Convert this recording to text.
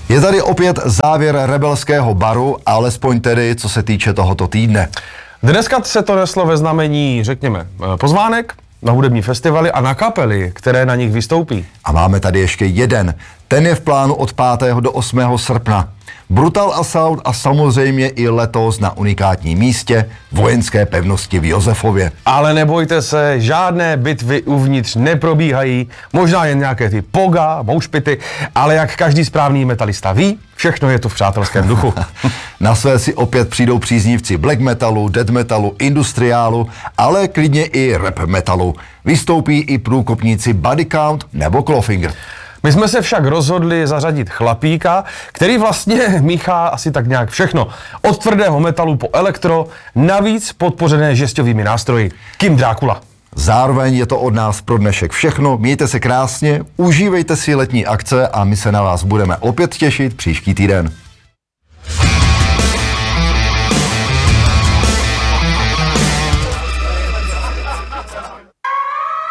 Je tady opět závěr rebelského baru, alespoň tedy, co se týče tohoto týdne. Dneska se to neslo ve znamení, řekněme, pozvánek na hudební festivaly a na kapely, které na nich vystoupí. A máme tady ještě jeden. Ten je v plánu od 5. do 8. srpna. Brutal Assault a samozřejmě i letos na unikátním místě vojenské pevnosti v Josefově. Ale nebojte se, žádné bitvy uvnitř neprobíhají, možná jen nějaké ty poga, moušpity, ale jak každý správný metalista ví, všechno je to v přátelském duchu. Na své si opět přijdou příznivci black metalu, death metalu, industriálu, ale klidně i rap metalu. Vystoupí i průkopníci Body Count nebo Clawfinger. My jsme se však rozhodli zařadit chlapíka, který vlastně míchá asi tak nějak všechno. Od tvrdého metalu po elektro, navíc podpořené žestovými nástroji. Kim Drákula. Zároveň je to od nás pro dnešek všechno. Mějte se krásně, užívejte si letní akce a my se na vás budeme opět těšit příští týden.